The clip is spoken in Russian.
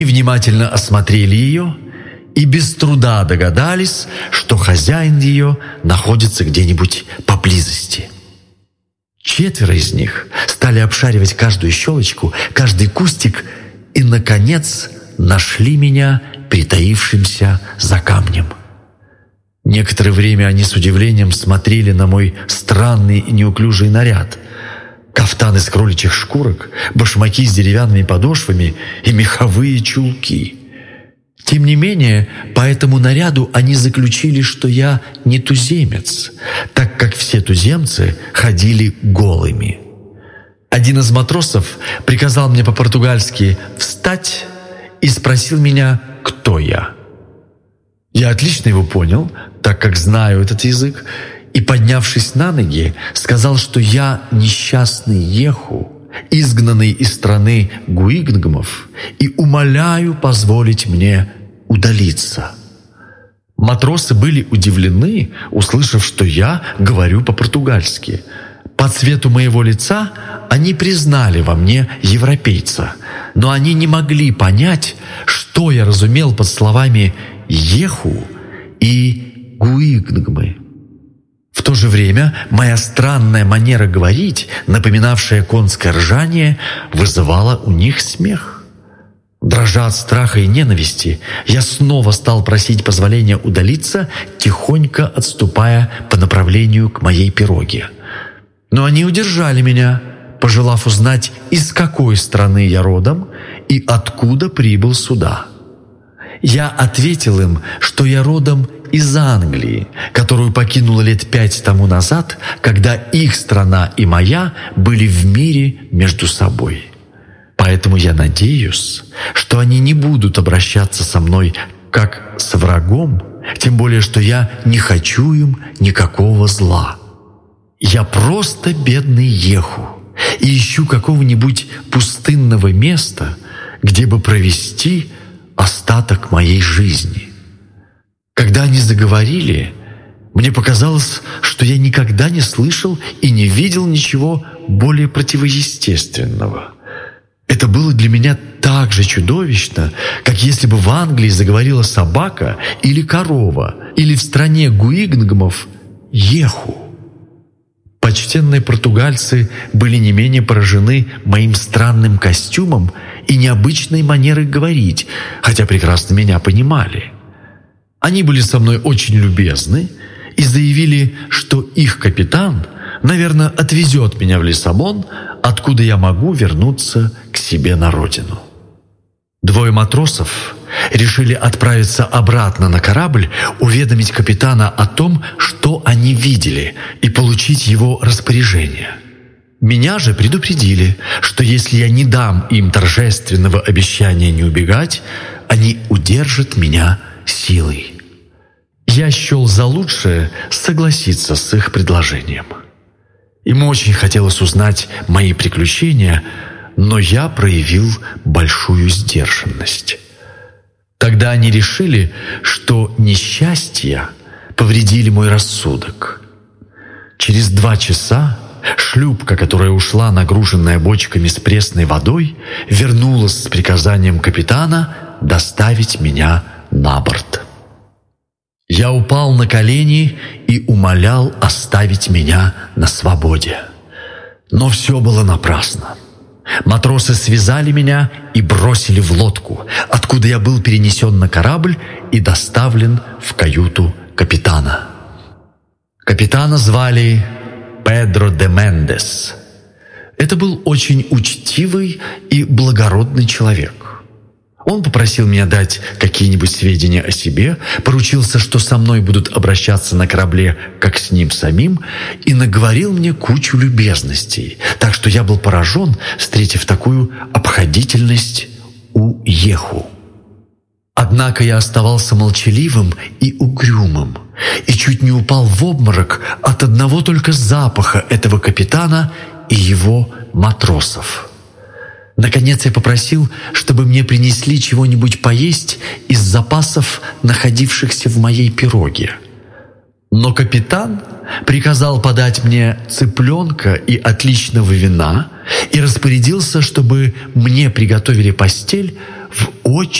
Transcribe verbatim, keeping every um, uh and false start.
Внимательно осмотрели ее и без труда догадались, что хозяин ее находится где-нибудь поблизости. Четверо из них стали обшаривать каждую щелочку, каждый кустик и, наконец, нашли меня притаившимся за камнем. Некоторое время они с удивлением смотрели на мой странный и неуклюжий наряд. Кафтан из кроличьих шкурок, башмаки с деревянными подошвами и меховые чулки. Тем не менее, по этому наряду они заключили, что я не туземец, так как все туземцы ходили голыми. Один из матросов приказал мне по-португальски встать и спросил меня, кто я. Я отлично его понял, так как знаю этот язык, и, поднявшись на ноги, сказал, что я несчастный Еху, изгнанный из страны гуигнгмов, и умоляю позволить мне удалиться. Матросы были удивлены, услышав, что я говорю по-португальски. По цвету моего лица они признали во мне европейца, но они не могли понять, что я разумел под словами «Еху» и «гуигнгмы». В то же время моя странная манера говорить, напоминавшая конское ржание, вызывала у них смех. Дрожа от страха и ненависти, я снова стал просить позволения удалиться, тихонько отступая по направлению к моей пироге. Но они удержали меня, пожелав узнать, из какой страны я родом и откуда прибыл сюда. Я ответил им, что я родом из Англии, которую покинула лет пять тому назад, когда их страна и моя были в мире между собой. Поэтому я надеюсь, что они не будут обращаться со мной как с врагом, тем более, что я не хочу им никакого зла. Я просто бедный Еху и ищу какого-нибудь пустынного места, где бы провести остаток моей жизни. Когда они заговорили, мне показалось, что я никогда не слышал и не видел ничего более противоестественного. Это было для меня так же чудовищно, как если бы в Англии заговорила собака или корова, или в стране гуигнгмов Еху. Почтенные португальцы были не менее поражены моим странным костюмом и необычной манерой говорить, хотя прекрасно меня понимали. Они были со мной очень любезны и заявили, что их капитан, наверное, отвезет меня в Лиссабон, откуда я могу вернуться к себе на родину. Двое матросов решили отправиться обратно на корабль, уведомить капитана о том, что они видели, и получить его распоряжение. Меня же предупредили, что если я не дам им торжественного обещания не убегать, они удержат меня силой. Я счел за лучшее согласиться с их предложением. Им очень хотелось узнать мои приключения, но я проявил большую сдержанность. Тогда они решили, что несчастья повредили мой рассудок. Через два часа шлюпка, которая ушла, нагруженная бочками с пресной водой, вернулась с приказанием капитана доставить меня на борт. Я упал на колени и умолял оставить меня на свободе. Но все было напрасно. Матросы связали меня и бросили в лодку, откуда я был перенесен на корабль и доставлен в каюту капитана. Капитана звали Педро де Мендес. Это был очень учтивый и благородный человек. Он попросил меня дать какие-нибудь сведения о себе, поручился, что со мной будут обращаться на корабле, как с ним самим, и наговорил мне кучу любезностей, так что я был поражен, встретив такую обходительность у Еху. Однако я оставался молчаливым и угрюмым, и чуть не упал в обморок от одного только запаха этого капитана и его матросов. Наконец я попросил, чтобы мне принесли чего-нибудь поесть из запасов, находившихся в моей пироге. Но капитан приказал подать мне цыпленка и отличного вина и распорядился, чтобы мне приготовили постель в очень